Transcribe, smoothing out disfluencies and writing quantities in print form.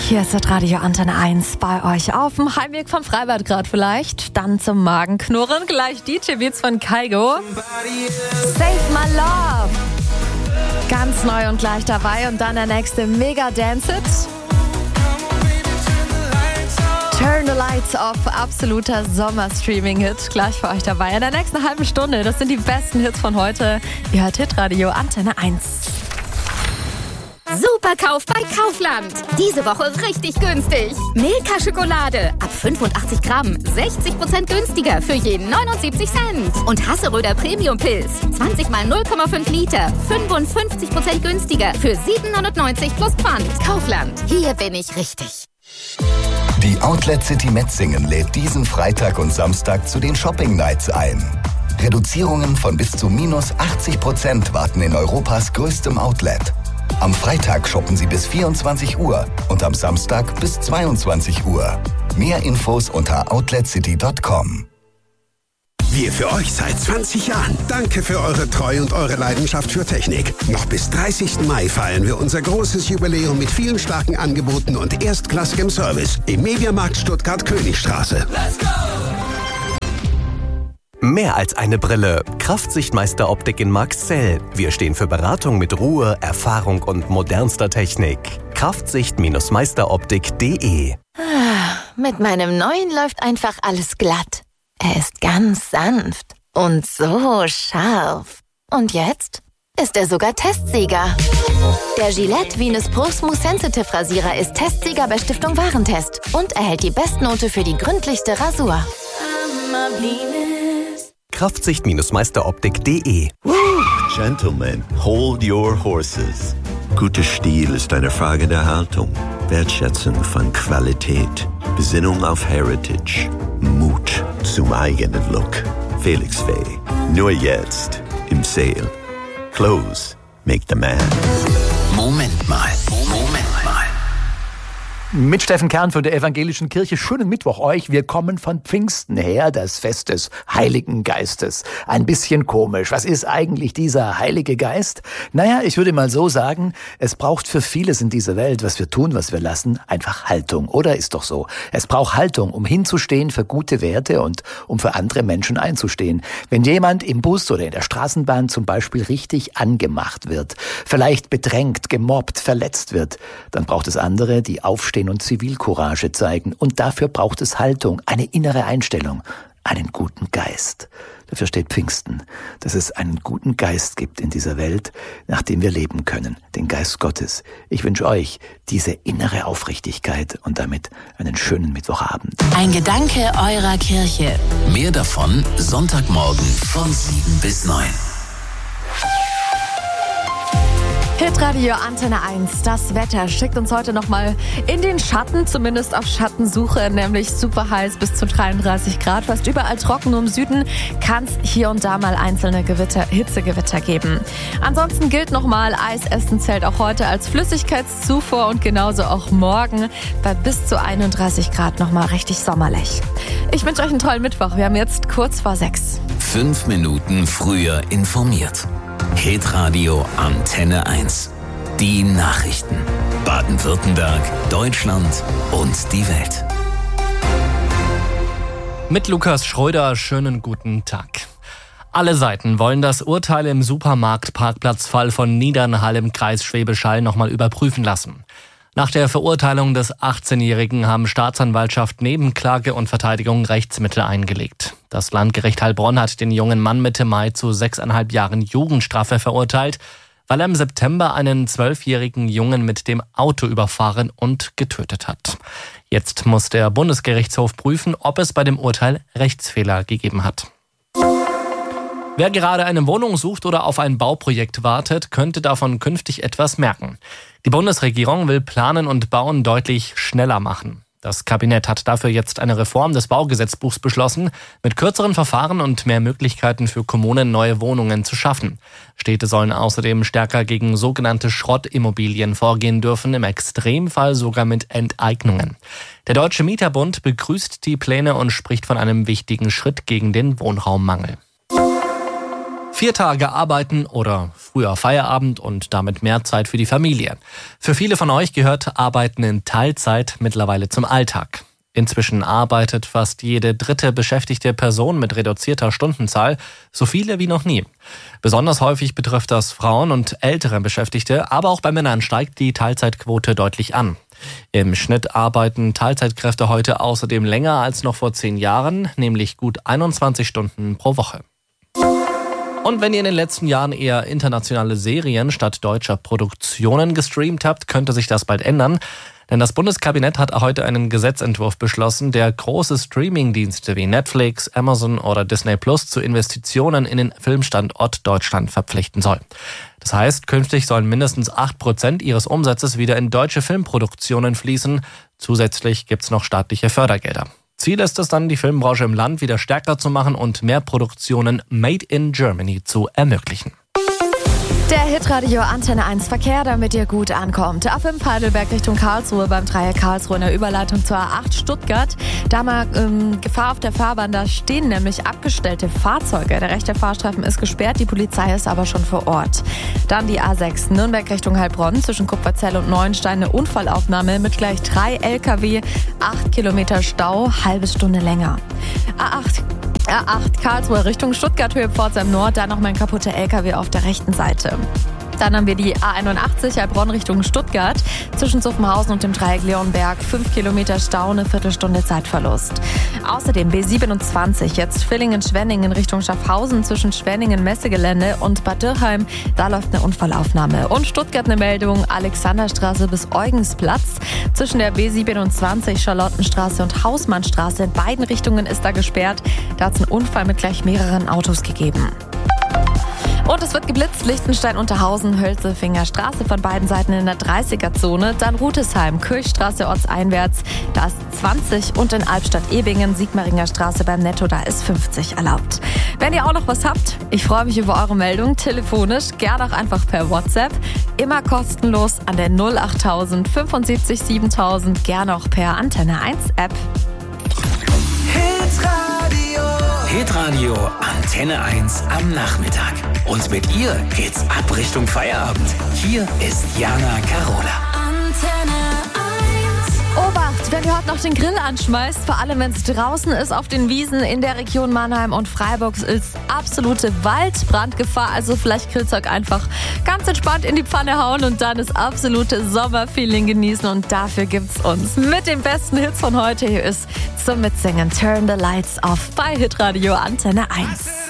Hier ist das Radio Antenne 1 bei euch auf dem Heimweg vom Freibad gerade vielleicht. Dann zum Magenknurren. Gleich DJ-Beats von Kygo. Save My Love. Ganz neu und gleich dabei. Und dann der nächste Mega-Dance-Hit. Turn the Lights Off. Absoluter Sommer-Streaming-Hit. Gleich für euch dabei. In der nächsten halben Stunde. Das sind die besten Hits von heute. Ihr hört Hitradio Antenne 1. Superkauf bei Kaufland. Diese Woche richtig günstig. Milka Schokolade ab 85 Gramm 60% günstiger für jeden 79 Cent. Und Hasseröder Premium Pilz 20 mal 0,5 Liter 55% günstiger für 7,99 plus Pfand. Kaufland, hier bin ich richtig. Die Outlet City Metzingen lädt diesen Freitag und Samstag zu den Shopping Nights ein. Reduzierungen von bis zu minus 80% warten in Europas größtem Outlet. Am Freitag shoppen Sie bis 24 Uhr und am Samstag bis 22 Uhr. Mehr Infos unter outletcity.com. Wir für euch seit 20 Jahren. Danke für eure Treue und eure Leidenschaft für Technik. Noch bis 30. Mai feiern wir unser großes Jubiläum mit vielen starken Angeboten und erstklassigem Service im Mediamarkt Stuttgart Königstraße. Let's go! Mehr als eine Brille. Kraftsichtmeister Optik in Marxzell. Wir stehen für Beratung mit Ruhe, Erfahrung und modernster Technik. Kraftsicht-meisteroptik.de. Mit meinem neuen läuft einfach alles glatt. Er ist ganz sanft und so scharf. Und jetzt ist er sogar Testsieger. Der Gillette Venus Pro Smooth Sensitive Rasierer ist Testsieger bei Stiftung Warentest und erhält die Bestnote für die gründlichste Rasur. Kraftsicht-meisteroptik.de. Gentlemen, hold your horses. Guter Stil ist eine Frage der Haltung, Wertschätzung von Qualität, Besinnung auf Heritage, Mut zum eigenen Look. Felix Faye, nur jetzt im Sale. Clothes make the man. Moment mal. Mit Steffen Kern von der Evangelischen Kirche. Schönen Mittwoch euch. Wir kommen von Pfingsten her, das Fest des Heiligen Geistes. Ein bisschen komisch. Was ist eigentlich dieser Heilige Geist? Naja, ich würde mal so sagen, es braucht für vieles in dieser Welt, was wir tun, was wir lassen, einfach Haltung. Oder ist doch so. Es braucht Haltung, um hinzustehen für gute Werte und um für andere Menschen einzustehen. Wenn jemand im Bus oder in der Straßenbahn zum Beispiel richtig angemacht wird, vielleicht bedrängt, gemobbt, verletzt wird, dann braucht es andere, die aufstehen und Zivilcourage zeigen. Und dafür braucht es Haltung, eine innere Einstellung, einen guten Geist. Dafür steht Pfingsten, dass es einen guten Geist gibt in dieser Welt, nach dem wir leben können, den Geist Gottes. Ich wünsche euch diese innere Aufrichtigkeit und damit einen schönen Mittwochabend. Ein Gedanke eurer Kirche. Mehr davon Sonntagmorgen von 7 bis 9. Hitradio Antenne 1. Das Wetter schickt uns heute nochmal in den Schatten, zumindest auf Schattensuche, nämlich super heiß bis zu 33 Grad. Fast überall trocken, nur im Süden kann es hier und da mal einzelne Hitzegewitter geben. Ansonsten gilt nochmal, Eisessen zählt auch heute als Flüssigkeitszufuhr und genauso auch morgen bei bis zu 31 Grad nochmal richtig sommerlich. Ich wünsche euch einen tollen Mittwoch. Wir haben jetzt kurz vor 6. 5 Minuten früher informiert. Hitradio Antenne 1. Die Nachrichten. Baden-Württemberg, Deutschland und die Welt. Mit Lukas Schröder, schönen guten Tag. Alle Seiten wollen das Urteil im Supermarktparkplatzfall von Niedernhall im Kreis Schwäbisch Hall nochmal überprüfen lassen. Nach der Verurteilung des 18-Jährigen haben Staatsanwaltschaft, Nebenklage und Verteidigung Rechtsmittel eingelegt. Das Landgericht Heilbronn hat den jungen Mann Mitte Mai zu 6,5 Jahren Jugendstrafe verurteilt, weil er im September einen 12-jährigen Jungen mit dem Auto überfahren und getötet hat. Jetzt muss der Bundesgerichtshof prüfen, ob es bei dem Urteil Rechtsfehler gegeben hat. Wer gerade eine Wohnung sucht oder auf ein Bauprojekt wartet, könnte davon künftig etwas merken. Die Bundesregierung will Planen und Bauen deutlich schneller machen. Das Kabinett hat dafür jetzt eine Reform des Baugesetzbuchs beschlossen, mit kürzeren Verfahren und mehr Möglichkeiten für Kommunen, neue Wohnungen zu schaffen. Städte sollen außerdem stärker gegen sogenannte Schrottimmobilien vorgehen dürfen, im Extremfall sogar mit Enteignungen. Der Deutsche Mieterbund begrüßt die Pläne und spricht von einem wichtigen Schritt gegen den Wohnraummangel. 4 Tage arbeiten oder früher Feierabend und damit mehr Zeit für die Familie. Für viele von euch gehört Arbeiten in Teilzeit mittlerweile zum Alltag. Inzwischen arbeitet fast jede 3. beschäftigte Person mit reduzierter Stundenzahl, so viele wie noch nie. Besonders häufig betrifft das Frauen und ältere Beschäftigte, aber auch bei Männern steigt die Teilzeitquote deutlich an. Im Schnitt arbeiten Teilzeitkräfte heute außerdem länger als noch vor 10 Jahren, nämlich gut 21 Stunden pro Woche. Und wenn ihr in den letzten Jahren eher internationale Serien statt deutscher Produktionen gestreamt habt, könnte sich das bald ändern. Denn das Bundeskabinett hat heute einen Gesetzentwurf beschlossen, der große Streamingdienste wie Netflix, Amazon oder Disney Plus zu Investitionen in den Filmstandort Deutschland verpflichten soll. Das heißt, künftig sollen mindestens 8% ihres Umsatzes wieder in deutsche Filmproduktionen fließen. Zusätzlich gibt's noch staatliche Fördergelder. Ziel ist es dann, die Filmbranche im Land wieder stärker zu machen und mehr Produktionen Made in Germany zu ermöglichen. Der Hitradio Antenne 1 Verkehr, damit ihr gut ankommt. A5 Heidelberg Richtung Karlsruhe beim Dreieck Karlsruhe in der Überleitung zur A8 Stuttgart. Da mal Gefahr auf der Fahrbahn, da stehen nämlich abgestellte Fahrzeuge. Der rechte Fahrstreifen ist gesperrt, die Polizei ist aber schon vor Ort. Dann die A6 Nürnberg Richtung Heilbronn zwischen Kupferzell und Neuenstein eine Unfallaufnahme mit gleich 3 LKW, 8 Kilometer Stau, halbe Stunde länger. A8 Karlsruhe Richtung Stuttgart Höhe Pforzheim Nord, da noch mal ein kaputter LKW auf der rechten Seite. Dann haben wir die A81 Heilbronn Richtung Stuttgart. Zwischen Zuffenhausen und dem Dreieck Leonberg 5 Kilometer Stau, eine Viertelstunde Zeitverlust. Außerdem B27, jetzt Villingen-Schwenningen Richtung Schaffhausen zwischen Schwenningen-Messegelände und Bad Dürkheim. Da läuft eine Unfallaufnahme. Und Stuttgart eine Meldung, Alexanderstraße bis Eugensplatz. Zwischen der B27, Charlottenstraße und Hausmannstraße in beiden Richtungen ist da gesperrt. Da hat es einen Unfall mit gleich mehreren Autos gegeben. Und es wird geblitzt, Lichtenstein-Unterhausen, Hölzefinger Straße von beiden Seiten in der 30er-Zone. Dann Rutesheim, Kirchstraße ortseinwärts, da ist 20. Und in Albstadt-Ebingen, Sigmaringer Straße beim Netto, da ist 50 erlaubt. Wenn ihr auch noch was habt, ich freue mich über eure Meldung, telefonisch, gerne auch einfach per WhatsApp. Immer kostenlos an der 08000 75 7000, gerne auch per Antenne 1 App. Hitradio Antenne 1 am Nachmittag. Und mit ihr geht's ab Richtung Feierabend. Hier ist Jana Carola. Antenne 1. Obacht, wenn ihr heute noch den Grill anschmeißt, vor allem wenn es draußen ist auf den Wiesen in der Region Mannheim und Freiburg, ist absolute Waldbrandgefahr. Also vielleicht Grillzeug einfach ganz entspannt in die Pfanne hauen und dann das absolute Sommerfeeling genießen. Und dafür gibt's uns mit den besten Hits von heute. Hier ist zum Mitsingen Turn the Lights Off bei Hitradio Antenne 1.